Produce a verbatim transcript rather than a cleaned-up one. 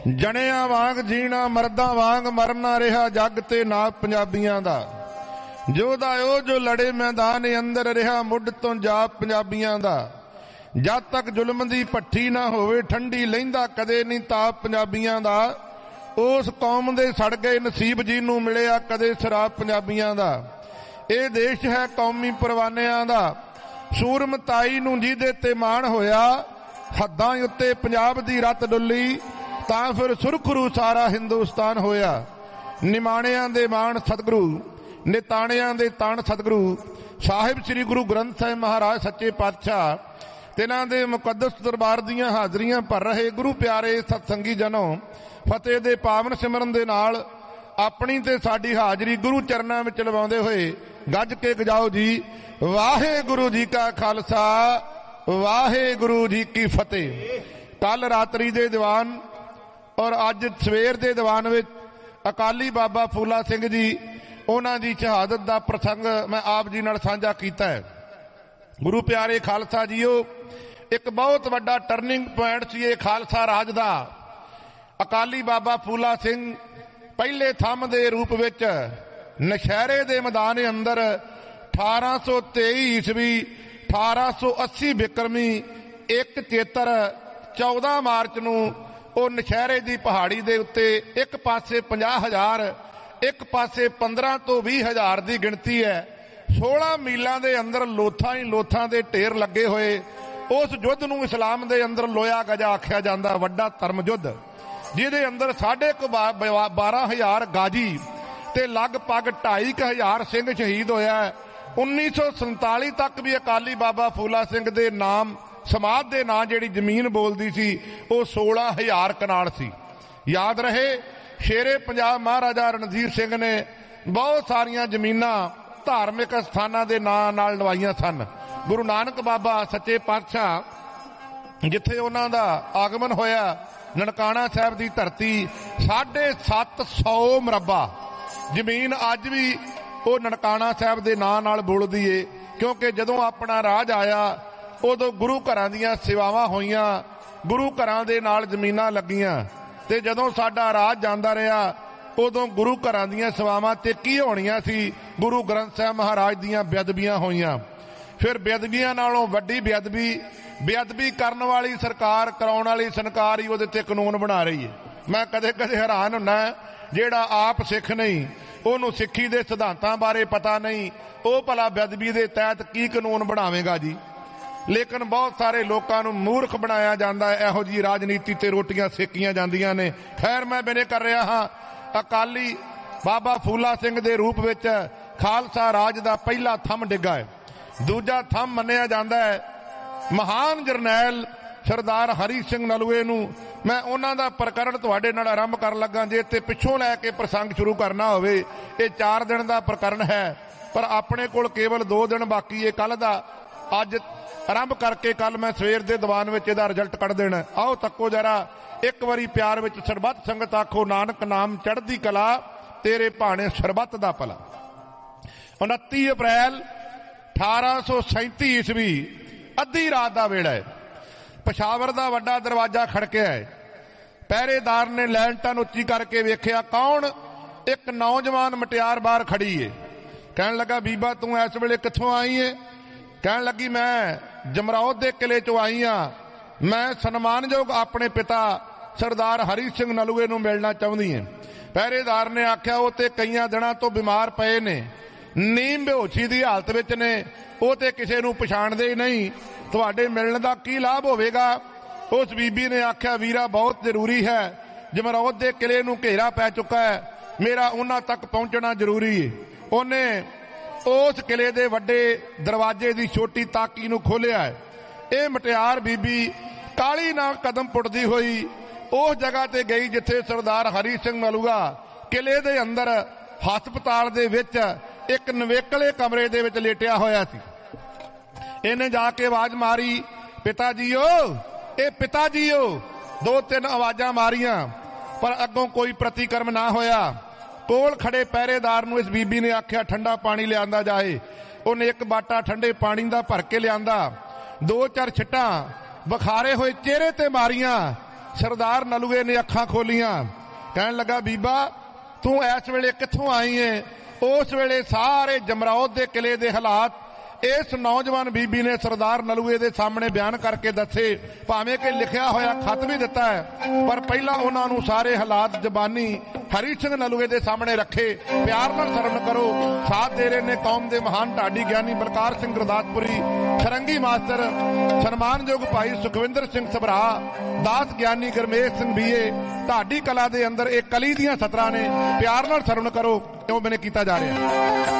ਜਣਿਆਂ ਵਾਂਗ ਜੀਣਾ ਮਰਦਾਂ ਵਾਂਗ ਮਰਨਾ ਰਿਹਾ ਜੱਗ ਤੇ ਨਾ ਪੰਜਾਬੀਆਂ ਦਾ। ਜੋਧਾ ਉਹ ਜੋ ਲੜੇ ਮੈਦਾਨ ਅੰਦਰ ਰਿਹਾ ਮੁੱਢ ਤੋਂ ਜਾਪ ਪੰਜਾਬੀਆਂ ਦਾ। ਜਦ ਤੱਕ ਜ਼ੁਲਮ ਦੀ ਭੱਠੀ ਨਾ ਹੋਵੇ ਠੰਡੀ ਲੈਂਦਾ ਕਦੇ ਨਹੀਂ ਤਾਪ ਪੰਜਾਬੀਆਂ ਦਾ। ਉਸ ਕੌਮ ਦੇ ਸੜ ਗਏ ਨਸੀਬ ਜੀ ਨੂੰ ਮਿਲਿਆ ਕਦੇ ਸ਼ਰਾਬ ਪੰਜਾਬੀਆਂ ਦਾ। ਇਹ ਦੇਸ਼ ਹੈ ਕੌਮੀ ਪਰਵਾਨਿਆਂ ਦਾ, ਸੂਰਮਤਾਈ ਨੂੰ ਜਿਹਦੇ ਤੇ ਮਾਣ ਹੋਇਆ। ਹੱਦਾਂ ਉੱਤੇ ਪੰਜਾਬ ਦੀ ਰੱਤ ਡੁੱਲੀ ਤਾਂ ਫਿਰ ਸੁਰਖਰੂ ਸਾਰਾ ਹਿੰਦੁਸਤਾਨ ਹੋਇਆ। ਨਿਮਾਣਿਆਂ ਦੇ ਮਾਣ ਸਤਿਗੁਰੂ, ਨਿਤਾਣਿਆਂ ਦੇ ਤਾਣ ਸਤਿਗੁਰੂ ਸਾਹਿਬ ਸ੍ਰੀ ਗੁਰੂ ਗ੍ਰੰਥ ਸਾਹਿਬ ਮਹਾਰਾਜ ਸੱਚੇ ਪਾਤਸ਼ਾਹ ਤਿਨਾਂ ਦੇ ਮੁਕੱਦਸ ਦਰਬਾਰ ਦੀਆਂ ਹਾਜ਼ਰੀਆਂ ਭਰ ਰਹੇ ਗੁਰੂ ਪਿਆਰੇ ਸਤਸੰਗੀ ਜਨੋ, ਫਤਿਹ ਦੇ ਪਾਵਨ ਸਿਮਰਨ ਦੇ ਨਾਲ ਆਪਣੀ ਤੇ ਸਾਡੀ ਹਾਜ਼ਰੀ ਗੁਰੂ ਚਰਨਾਂ ਵਿੱਚ ਲਵਾਉਂਦੇ ਹੋਏ ਗੱਜ ਕੇ ਗਜਾਓ ਜੀ, ਵਾਹਿਗੁਰੂ ਜੀ ਕਾ ਖਾਲਸਾ ਵਾਹਿਗੁਰੂ ਜੀ ਕੀ ਫਤਿਹ। ਕੱਲ ਰਾਤਰੀ ਦੇ ਦੀਵਾਨ ਔਰ ਅੱਜ ਸਵੇਰ ਦੇ ਦੀਵਾਨ ਵਿੱਚ ਅਕਾਲੀ ਬਾਬਾ ਫੂਲਾ ਸਿੰਘ ਜੀ ਉਹਨਾਂ ਦੀ ਸ਼ਹਾਦਤ ਦਾ ਪ੍ਰਸੰਗ ਮੈਂ ਆਪ ਜੀ ਨਾਲ ਸਾਂਝਾ ਕੀਤਾ ਹੈ। ਗੁਰੂ ਪਿਆਰੇ ਖਾਲਸਾ ਜੀਓ, ਇੱਕ ਬਹੁਤ ਵੱਡਾ ਟਰਨਿੰਗ ਪੁਆਇੰਟ ਸੀ ਇਹ ਖਾਲਸਾ ਰਾਜ ਦਾ। ਅਕਾਲੀ ਬਾਬਾ ਫੂਲਾ ਸਿੰਘ ਪਹਿਲੇ ਥੰਮ ਦੇ ਰੂਪ ਵਿੱਚ ਨਸ਼ਹਿਰੇ ਦੇ ਮੈਦਾਨ ਅੰਦਰ ਅਠਾਰਾਂ ਸੌ ਤੇਈ ਈਸਵੀ ਅਠਾਰਾਂ ਸੌ ਅੱਸੀ ਬਿਕਰਮੀ ਇੱਕ ਚੇਤਰ ਚੌਦਾਂ ਮਾਰਚ ਨੂੰ ਉਹ ਨਸ਼ਹਿਰੇ ਦੀ ਪਹਾੜੀ ਦੇ ਉੱਤੇ ਇੱਕ ਪਾਸੇ ਪੰਜਾਹ ਹਜ਼ਾਰ ਇੱਕ ਪਾਸੇ ਪੰਦਰਾਂ ਤੋਂ ਵੀਹ ਹਜ਼ਾਰ ਦੀ ਗਿਣਤੀ ਹੈ। ਸੋਲਾਂ ਮੀਲਾਂ ਦੇ ਅੰਦਰ ਲੋਥਾਂ ਹੀ ਲੋਥਾਂ ਦੇ ਢੇਰ ਲੱਗੇ ਹੋਏ ਉਸ ਯੁੱਧ ਨੂੰ ਇਸਲਾਮ ਦੇ ਅੰਦਰ ਲੋਇਆ ਗਜਾ ਆਖਿਆ ਜਾਂਦਾ, ਵੱਡਾ ਧਰਮ ਯੁੱਧ, ਜਿਹਦੇ ਅੰਦਰ ਸਾਢੇ ਕੁ ਬਾਰਾਂ ਹਜ਼ਾਰ ਗਾਜੀ ਤੇ ਲਗਭਗ ਢਾਈ ਕੁ ਹਜ਼ਾਰ ਸਿੰਘ ਸ਼ਹੀਦ ਹੋਇਆ। ਉੱਨੀ ਸੌ ਸੰਤਾਲੀ ਤੱਕ ਵੀ ਅਕਾਲੀ ਬਾਬਾ ਫੂਲਾ ਸਿੰਘ ਦੇ ਨਾਮ ਸਮਾਧ ਦੇ ਨਾਂ ਜਿਹੜੀ ਜ਼ਮੀਨ ਬੋਲਦੀ ਸੀ ਉਹ ਸੋਲਾਂ ਹਜ਼ਾਰ ਕਨਾਲ ਸੀ। ਯਾਦ ਰਹੇ ਸ਼ੇਰੇ ਪੰਜਾਬ ਮਹਾਰਾਜਾ ਰਣਜੀਤ ਸਿੰਘ ਨੇ ਬਹੁਤ ਸਾਰੀਆਂ ਜ਼ਮੀਨਾਂ ਧਾਰਮਿਕ ਸਥਾਨਾਂ ਦੇ ਨਾਂ ਨਾਲ ਲਵਾਈਆਂ ਸਨ। ਗੁਰੂ ਨਾਨਕ ਬਾਬਾ ਸੱਚੇ ਪਾਤਸ਼ਾਹ ਜਿੱਥੇ ਉਹਨਾਂ ਦਾ ਆਗਮਨ ਹੋਇਆ, ਨਨਕਾਣਾ ਸਾਹਿਬ ਦੀ ਧਰਤੀ, ਸਾਢੇ ਸੱਤ ਸੌ ਮੁਰੱਬਾ ਜ਼ਮੀਨ ਅੱਜ ਵੀ ਉਹ ਨਨਕਾਣਾ ਸਾਹਿਬ ਦੇ ਨਾਂ ਨਾਲ ਬੋਲਦੀ ਏ, ਕਿਉਂਕਿ ਜਦੋਂ ਆਪਣਾ ਰਾਜ ਆਇਆ ਉਦੋਂ ਗੁਰੂ ਘਰਾਂ ਦੀਆਂ ਸੇਵਾਵਾਂ ਹੋਈਆਂ, ਗੁਰੂ ਘਰਾਂ ਦੇ ਨਾਲ ਜ਼ਮੀਨਾਂ ਲੱਗੀਆਂ, ਤੇ ਜਦੋਂ ਸਾਡਾ ਰਾਜ ਜਾਂਦਾ ਰਿਹਾ ਉਦੋਂ ਗੁਰੂ ਘਰਾਂ ਦੀਆਂ ਸੇਵਾਵਾਂ ਤੇ ਕੀ ਹੋਣੀਆਂ ਸੀ, ਗੁਰੂ ਗ੍ਰੰਥ ਸਾਹਿਬ ਮਹਾਰਾਜ ਦੀਆਂ ਬੇਅਦਬੀਆਂ ਹੋਈਆਂ। ਫਿਰ ਬੇਅਦਬੀਆਂ ਨਾਲੋਂ ਵੱਡੀ ਬੇਅਦਬੀ ਬੇਅਦਬੀ ਕਰਨ ਵਾਲੀ ਸਰਕਾਰ, ਕਰਾਉਣ ਵਾਲੀ ਸਰਕਾਰ ਹੀ ਉਹਦੇ ਤੇ ਕਾਨੂੰਨ ਬਣਾ ਰਹੀ ਹੈ। ਮੈਂ ਕਦੇ ਕਦੇ ਹੈਰਾਨ ਹੁੰਦਾ, ਜਿਹੜਾ ਆਪ ਸਿੱਖ ਨਹੀਂ, ਉਹਨੂੰ ਸਿੱਖੀ ਦੇ ਸਿਧਾਂਤਾਂ ਬਾਰੇ ਪਤਾ ਨਹੀਂ, ਉਹ ਭਲਾ ਬੇਅਦਬੀ ਦੇ ਤਹਿਤ ਕੀ ਕਾਨੂੰਨ ਬਣਾਵੇਗਾ ਜੀ। ਲੇਕਿਨ ਬਹੁਤ ਸਾਰੇ ਲੋਕਾਂ ਨੂੰ ਮੂਰਖ ਬਣਾਇਆ ਜਾਂਦਾ, ਇਹੋ ਜਿਹੀ ਰਾਜਨੀਤੀ ਤੇ ਰੋਟੀਆਂ ਸੇਕੀਆਂ ਜਾਂਦੀਆਂ ਨੇ। ਖੈਰ, ਮੈਂ ਬੇਨਤੀ ਕਰ ਰਿਹਾ ਹਾਂ, ਅਕਾਲੀ ਬਾਬਾ ਫੂਲਾ ਸਿੰਘ ਦੇ ਰੂਪ ਵਿੱਚ ਖਾਲਸਾ ਰਾਜ ਦਾ ਪਹਿਲਾ ਥੰਮ ਡਿੱਗਾ ਹੈ। ਦੂਜਾ ਥੰਮ ਮੰਨਿਆ ਜਾਂਦਾ ਹੈ ਮਹਾਨ ਜਰਨੈਲ ਸਰਦਾਰ ਹਰੀ ਸਿੰਘ ਨਲੂਏ ਨੂੰ। ਮੈਂ ਉਹਨਾਂ ਦਾ ਪ੍ਰਕਰਣ ਤੁਹਾਡੇ ਨਾਲ ਆਰੰਭ ਕਰਨ ਲੱਗਾ। ਜੇ ਤੇ ਪਿੱਛੋਂ ਲੈ ਕੇ ਪ੍ਰਸੰਗ ਸ਼ੁਰੂ ਕਰਨਾ ਹੋਵੇ, ਇਹ ਚਾਰ ਦਿਨ ਦਾ ਪ੍ਰਕਰਣ ਹੈ, ਪਰ ਆਪਣੇ ਕੋਲ ਕੇਵਲ ਦੋ ਦਿਨ ਬਾਕੀ ਹੈ। ਕੱਲ ਦਾ ਅੱਜ ਆਰੰਭ ਕਰਕੇ ਕੱਲ ਮੈਂ ਸਵੇਰ ਦੇ ਦੀਵਾਨ ਵਿੱਚ ਇਹਦਾ ਰਿਜ਼ਲਟ ਕੱਢ ਦੇਣਾ। ਆਓ ਤੱਕੋ ਜਰਾ, ਇੱਕ ਵਾਰੀ ਪਿਆਰ ਵਿੱਚ ਸਰਬੱਤ ਸੰਗਤ ਆਖੋ, ਨਾਨਕ ਨਾਮ ਚੜ੍ਹਦੀ ਕਲਾ, ਤੇਰੇ ਭਾਣੇ ਸਰਬੱਤ ਦਾ ਭਲਾ। ਉਨੱਤੀ ਅਪ੍ਰੈਲ ਅਠਾਰਾਂ ਸੌ ਸੈਂਤੀ ਈਸਵੀ ਅੱਧੀ ਰਾਤ ਦਾ ਵੇਲਾ ਹੈ। ਪਸ਼ਾਵਰ ਦਾ ਵੱਡਾ ਦਰਵਾਜ਼ਾ ਖੜਕਿਆ ਹੈ। ਪਹਿਰੇਦਾਰ ਨੇ ਲੈਂਟਨ ਉੱਚੀ ਕਰਕੇ ਵੇਖਿਆ, ਕੌਣ? ਇੱਕ ਨੌਜਵਾਨ ਮਟਿਆਰ ਬਾਹਰ ਖੜੀ ਏ। ਕਹਿਣ ਲੱਗਾ, ਬੀਬਾ ਤੂੰ ਇਸ ਵੇਲੇ ਕਿੱਥੋਂ ਆਈ ਏ? ਕਹਿਣ ਲੱਗੀ, ਮੈਂ ਜਮਰੌਦ ਦੇ ਕਿਲੇ ਚੋਂ ਆਈ ਆ। ਮੈਂ ਸਨਮਾਨਯੋਗ ਆਪਣੇ ਪਿਤਾ ਸਰਦਾਰ ਹਰੀ ਸਿੰਘ ਨਲੂਏ ਨੂੰ ਮਿਲਣਾ ਚਾਹੁੰਦੀ ਹਾਂ। ਪਹਿਰੇਦਾਰ ਨੇ ਆਖਿਆ, ਉਹ ਤੇ ਕਈਆਂ ਦਿਨਾਂ ਤੋਂ ਬਿਮਾਰ ਪਏ ਨੇ, ਨੀਂਦ ਬੇਹੋਸ਼ੀ ਦੀ ਹਾਲਤ ਵਿੱਚ ਨੇ, ਉਹ ਤੇ ਕਿਸੇ ਨੂੰ ਪਛਾਣਦੇ ਹੀ ਨਹੀਂ, ਤੁਹਾਡੇ ਮਿਲਣ ਦਾ ਕੀ ਲਾਭ ਹੋਵੇਗਾ? ਉਸ ਬੀਬੀ ਨੇ ਆਖਿਆ, ਵੀਰਾ ਬਹੁਤ ਜ਼ਰੂਰੀ ਹੈ, ਜਮਰੌਦ ਦੇ ਕਿਲੇ ਨੂੰ ਘੇਰਾ ਪੈ ਚੁੱਕਾ ਹੈ, ਮੇਰਾ ਉਹਨਾਂ ਤੱਕ ਪਹੁੰਚਣਾ ਜ਼ਰੂਰੀ ਹੈ। ਉਹਨੇ ਉਸ ਕਿਲੇ ਦੇ ਵੱਡੇ ਦਰਵਾਜ਼ੇ ਦੀ ਛੋਟੀ ਤਾਕੀ ਨੂੰ ਖੋਲਿਆ ਹੈ। ਇਹ ਮਟਿਆਰ ਬੀਬੀ ਕਾਲੀ ਨਾਲ ਕਦਮ ਪੁੱਟਦੀ ਹੋਈ ਉਸ ਜਗ੍ਹਾ ਤੇ ਗਈ ਜਿੱਥੇ ਸਰਦਾਰ ਹਰੀ ਸਿੰਘ ਨਲੂਆ ਕਿਲੇ ਦੇ ਅੰਦਰ ਹਸਪਤਾਲ ਦੇ ਵਿੱਚ ਇੱਕ ਨਵੇਕਲੇ ਕਮਰੇ ਦੇ ਵਿੱਚ ਲੇਟਿਆ ਹੋਇਆ ਸੀ। ਇਹਨੇ ਜਾ ਕੇ ਆਵਾਜ਼ ਮਾਰੀ, ਪਿਤਾ ਜੀਓ, ਇਹ ਪਿਤਾ ਜੀਓ। ਦੋ ਤਿੰਨ ਆਵਾਜ਼ਾਂ ਮਾਰੀਆਂ, ਪਰ ਅੱਗੋਂ ਕੋਈ ਪ੍ਰਤੀਕਰਮ ਨਾ ਹੋਇਆ। ਕੋਲ ਖੜੇ ਪਹਿਰੇਦਾਰ ਨੂੰ ਇਸ ਬੀਬੀ ਨੇ ਆਖਿਆ, ਠੰਡਾ ਪਾਣੀ ਲਿਆਂਦਾ ਜਾਏ। ਉਹਨੇ ਇੱਕ ਬਾਟਾ ਠੰਡੇ ਪਾਣੀ ਦਾ ਭਰ ਕੇ ਲਿਆਂਦਾ, ਦੋ ਚਾਰ ਛਿੱਟਾਂ ਬੁਖਾਰੇ ਹੋਏ ਚਿਹਰੇ ਤੇ ਮਾਰੀਆਂ। सरदार नलूए ने अखां खोलियां, कहन लगा बीबा तू इस वेले कित्थों आई है। उस वेले सारे जमरौद दे किले दे हालात इस नौजवान बीबी ने सरदार नलूए दे सामने बयान करके दसे, भावें कि लिखिया होया खत भी दिता है, पर पहला उन्होंने सारे हालात जबानी हरी सिंह नलूए दे सामने रखे। प्यार नाल शरण करो। साथ दे रहे ने कौम दे महान ढाडी ज्ञानी बलकार सिंह गुरदासपुरी, सरंगी मास्टर, सन्मानयोग भाई सुखविंदर सिंह सबरा, दास ज्ञानी गुरमेश सिंह बीए, ढाडी कला दे अंदर एक कली दियां सतरां ने। प्यार नाल शरण करो, क्यों मैंने किया जा रहा है।